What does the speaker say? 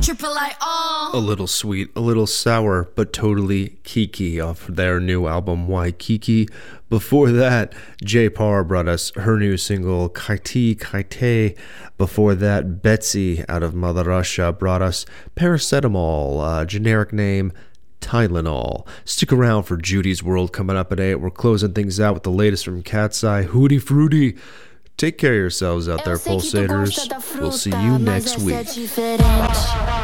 A little sweet, a little sour, but totally Kiki off their new album, Waikiki. Before that, Jay Parr brought us her new single, Kaiti Kaite. Before that, Betsy out of Mother Russia brought us Paracetamol, generic name, Tylenol. Stick around for Judy's World coming up at 8. We're closing things out with the latest from Cat's Eye, Hootie Fruity. Take care of yourselves out there, Pulsators. We'll see you next week.